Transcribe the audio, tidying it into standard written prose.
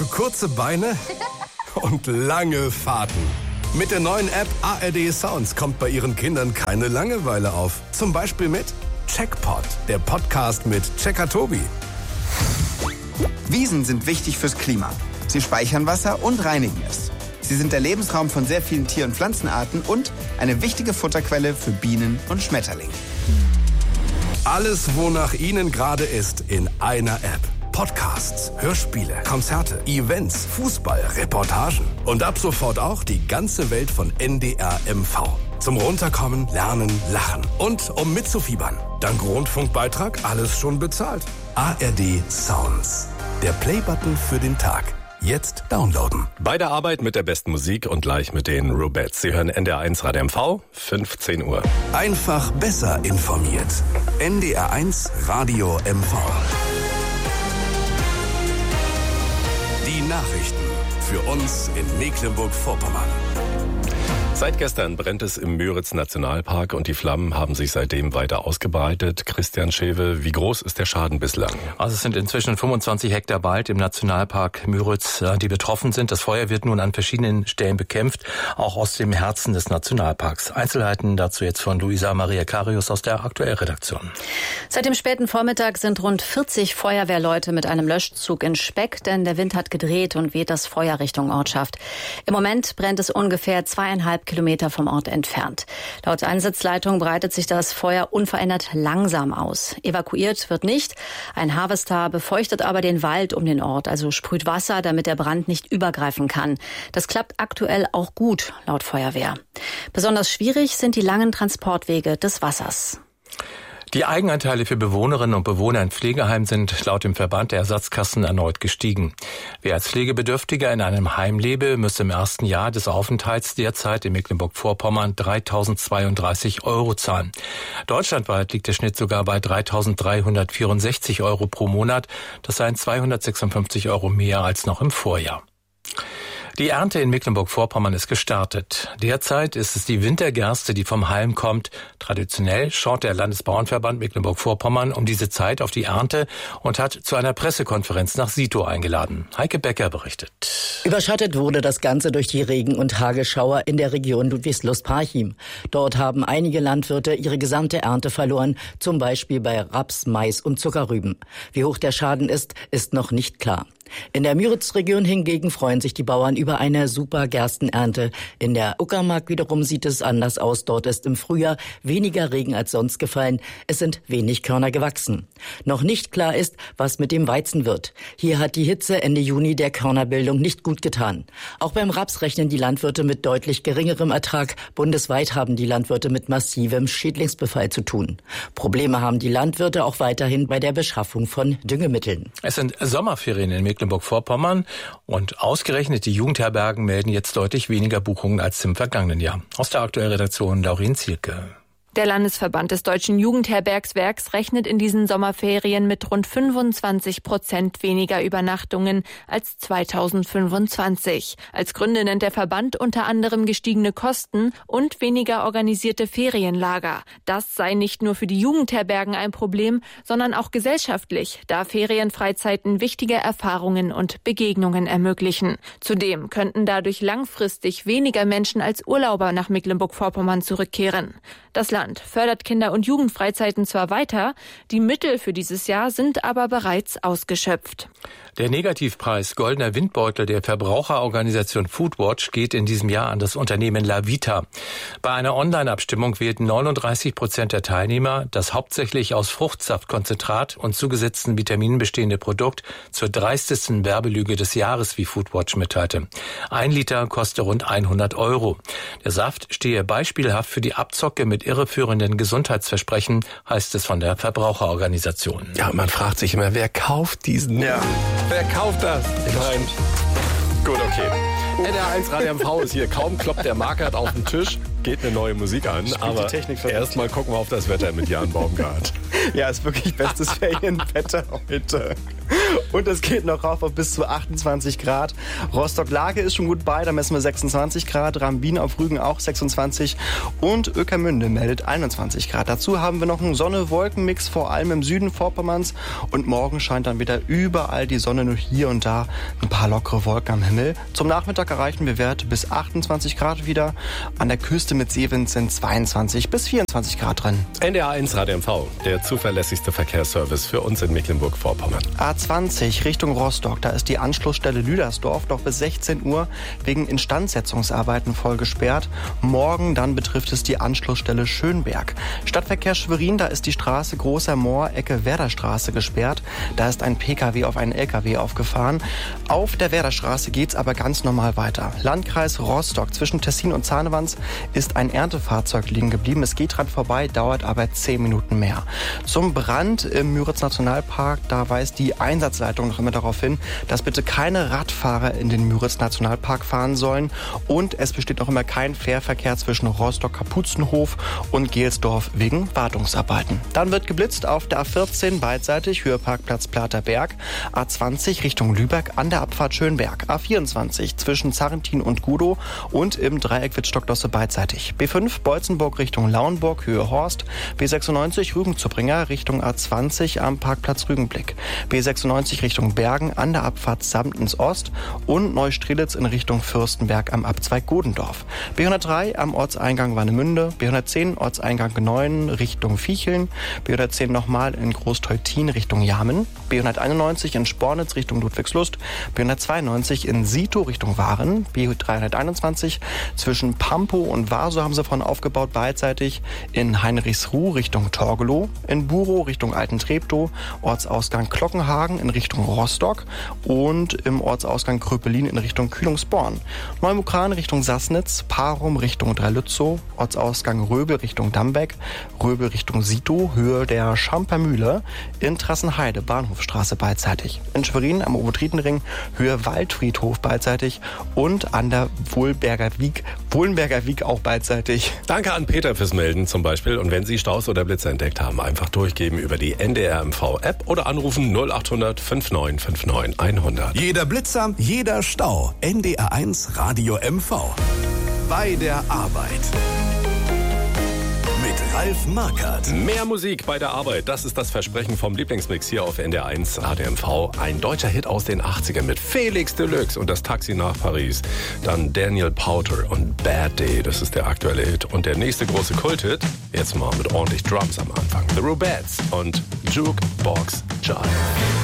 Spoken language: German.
Für kurze Beine und lange Fahrten. Mit der neuen App ARD Sounds kommt bei Ihren Kindern keine Langeweile auf. Zum Beispiel mit Checkpot, der Podcast mit Checker Tobi. Wiesen sind wichtig fürs Klima. Sie speichern Wasser und reinigen es. Sie sind der Lebensraum von sehr vielen Tier- und Pflanzenarten und eine wichtige Futterquelle für Bienen und Schmetterlinge. Alles, wonach Ihnen gerade ist, in einer App. Podcasts, Hörspiele, Konzerte, Events, Fußball, Reportagen und ab sofort auch die ganze Welt von NDR MV. Zum Runterkommen, Lernen, Lachen und um mitzufiebern. Dank Rundfunkbeitrag alles schon bezahlt. ARD Sounds. Der Playbutton für den Tag. Jetzt downloaden. Bei der Arbeit mit der besten Musik und gleich mit den Rubettes. Sie hören NDR1 Radio MV, 15 Uhr. Einfach besser informiert. NDR1 Radio MV. Die Nachrichten für uns in Mecklenburg-Vorpommern. Seit gestern brennt es im Müritz-Nationalpark und die Flammen haben sich seitdem weiter ausgebreitet. Christian Schewe, wie groß ist der Schaden bislang? Also es sind inzwischen 25 Hektar Wald im Nationalpark Müritz, die betroffen sind. Das Feuer wird nun an verschiedenen Stellen bekämpft, auch aus dem Herzen des Nationalparks. Einzelheiten dazu jetzt von Luisa Maria Karius aus der Aktuellredaktion. Seit dem späten Vormittag sind rund 40 Feuerwehrleute mit einem Löschzug in Speck, denn der Wind hat gedreht und weht das Feuer Richtung Ortschaft. Im Moment brennt es ungefähr 2,5 Kilometer vom Ort entfernt. Laut Einsatzleitung breitet sich das Feuer unverändert langsam aus. Evakuiert wird nicht. Ein Harvester befeuchtet aber den Wald um den Ort, also sprüht Wasser, damit der Brand nicht übergreifen kann. Das klappt aktuell auch gut, laut Feuerwehr. Besonders schwierig sind die langen Transportwege des Wassers. Die Eigenanteile für Bewohnerinnen und Bewohner in Pflegeheimen sind laut dem Verband der Ersatzkassen erneut gestiegen. Wer als Pflegebedürftiger in einem Heim lebe, müsse im ersten Jahr des Aufenthalts derzeit in Mecklenburg-Vorpommern 3.032 € zahlen. Deutschlandweit liegt der Schnitt sogar bei 3.364 € pro Monat. Das seien 256 € mehr als noch im Vorjahr. Die Ernte in Mecklenburg-Vorpommern ist gestartet. Derzeit ist es die Wintergerste, die vom Halm kommt. Traditionell schaut der Landesbauernverband Mecklenburg-Vorpommern um diese Zeit auf die Ernte und hat zu einer Pressekonferenz nach Sito eingeladen. Heike Becker berichtet. Überschattet wurde das Ganze durch die Regen- und Hagelschauer in der Region Ludwigslust-Parchim. Dort haben einige Landwirte ihre gesamte Ernte verloren, zum Beispiel bei Raps, Mais und Zuckerrüben. Wie hoch der Schaden ist noch nicht klar. In der Müritz-Region hingegen freuen sich die Bauern über eine super Gerstenernte. In der Uckermark wiederum sieht es anders aus. Dort ist im Frühjahr weniger Regen als sonst gefallen. Es sind wenig Körner gewachsen. Noch nicht klar ist, was mit dem Weizen wird. Hier hat die Hitze Ende Juni der Körnerbildung nicht gut getan. Auch beim Raps rechnen die Landwirte mit deutlich geringerem Ertrag. Bundesweit haben die Landwirte mit massivem Schädlingsbefall zu tun. Probleme haben die Landwirte auch weiterhin bei der Beschaffung von Düngemitteln. Es sind Sommerferien in Mecklenburg-Vorpommern und ausgerechnet die Jugendherbergen melden jetzt deutlich weniger Buchungen als im vergangenen Jahr. Aus der Aktuellredaktion Laurin Zielke. Der Landesverband des Deutschen Jugendherbergswerks rechnet in diesen Sommerferien mit rund 25% weniger Übernachtungen als 2025. Als Gründe nennt der Verband unter anderem gestiegene Kosten und weniger organisierte Ferienlager. Das sei nicht nur für die Jugendherbergen ein Problem, sondern auch gesellschaftlich, da Ferienfreizeiten wichtige Erfahrungen und Begegnungen ermöglichen. Zudem könnten dadurch langfristig weniger Menschen als Urlauber nach Mecklenburg-Vorpommern zurückkehren. Das Land fördert Kinder- und Jugendfreizeiten zwar weiter, die Mittel für dieses Jahr sind aber bereits ausgeschöpft. Der Negativpreis Goldener Windbeutel der Verbraucherorganisation Foodwatch geht in diesem Jahr an das Unternehmen LaVita. Bei einer Online-Abstimmung wählten 39% der Teilnehmer das hauptsächlich aus Fruchtsaftkonzentrat und zugesetzten Vitaminen bestehende Produkt zur dreistesten Werbelüge des Jahres, wie Foodwatch mitteilte. 1 Liter koste rund 100 €. Der Saft stehe beispielhaft für die Abzocke mit irreführenden Gesundheitsversprechen, heißt es von der Verbraucherorganisation. Ja, man fragt sich immer, wer kauft diesen? Ja. Wer kauft das? Nein. Gut, okay. NDR1 Radio MV ist hier. Kaum kloppt der Markert auf den Tisch, geht eine neue Musik an. Aber erstmal gucken wir auf das Wetter mit Jan Baumgart. Ja, ist wirklich bestes Ferienwetter heute. Und es geht noch rauf auf bis zu 28 Grad. Rostock-Lage ist schon gut bei, da messen wir 26 Grad. Rambin auf Rügen auch 26. Und Ueckermünde meldet 21 Grad. Dazu haben wir noch einen Sonne-Wolken-Mix, vor allem im Süden Vorpommerns. Und morgen scheint dann wieder überall die Sonne, nur hier und da ein paar lockere Wolken am Himmel. Zum Nachmittag erreichen wir Werte bis 28 Grad wieder. An der Küste mit Seewind sind 22 bis 24 Grad drin. NDR1 Radio MV, der zuverlässigste Verkehrsservice für uns in Mecklenburg-Vorpommern. A20 Richtung Rostock, da ist die Anschlussstelle Lüdersdorf noch bis 16 Uhr wegen Instandsetzungsarbeiten voll gesperrt. Morgen dann betrifft es die Anschlussstelle Schönberg. Stadtverkehr Schwerin, da ist die Straße Großer Moor, Ecke Werderstraße gesperrt. Da ist ein PKW auf einen LKW aufgefahren. Auf der Werderstraße geht's aber ganz normal weiter. Landkreis Rostock, zwischen Tessin und Zahnewans ist ein Erntefahrzeug liegen geblieben. Es geht dran vorbei, dauert aber 10 Minuten mehr. Zum Brand im Müritz-Nationalpark, da weist die Einsatzleitung noch immer darauf hin, dass bitte keine Radfahrer in den Müritz-Nationalpark fahren sollen. Und es besteht noch immer kein Fährverkehr zwischen Rostock-Kapuzenhof und Gelsdorf wegen Wartungsarbeiten. Dann wird geblitzt auf der A14 beidseitig, Höheparkplatz Platerberg, A20 Richtung Lübeck an der Abfahrt Schönberg, A24 zwischen Zarrentin und Gudow und im Dreieck Wittstock-Dosse beidseitig. B5 Beutzenburg Richtung Lauenburg, Höhe Horst, B96 Rügen-Zubbringer Richtung A20 am Parkplatz Rügenblick, B96 Richtung Bergen an der Abfahrt Samtens Ost und Neustrelitz in Richtung Fürstenberg am Abzweig Godendorf. B103 am Ortseingang Warnemünde, B110 Ortseingang Neuen Richtung Viecheln, B110 nochmal in Großteutin Richtung Jamen, B191 in Spornitz Richtung Ludwigslust, B192 in Sito Richtung Waren, B321 zwischen Pampow und Warso haben sie von aufgebaut beidseitig, in Heinrichsruh Richtung Torgelow, in Burow Richtung Altentreptow, Ortsausgang Glockenhagen in Richtung Rostock und im Ortsausgang Kröpelin in Richtung Kühlungsborn. Neumukran Richtung Sassnitz, Parum Richtung Drelützow, Ortsausgang Röbel Richtung Dambeck, Röbel Richtung Sito, Höhe der Schampermühle, in Trassenheide Bahnhofstraße beidseitig, in Schwerin am Obertrietenring, Höhe Waldfriedhof beidseitig und an der Wohlenberger Wiek auch beidseitig. Danke an Peter fürs Melden zum Beispiel. Und wenn Sie Staus oder Blitze entdeckt haben, einfach durchgeben über die NDR MV-App oder anrufen 0800 5959 100. Jeder Blitzer, jeder Stau. NDR1 Radio MV. Bei der Arbeit. Mit Ralf Markert. Mehr Musik bei der Arbeit, das ist das Versprechen vom Lieblingsmix hier auf NDR1 Radio MV. Ein deutscher Hit aus den 80ern mit Felix Deluxe und das Taxi nach Paris. Dann Daniel Powter und Bad Day, das ist der aktuelle Hit. Und der nächste große Kulthit, jetzt mal mit ordentlich Drums am Anfang. The Rubettes und Jukebox Jive.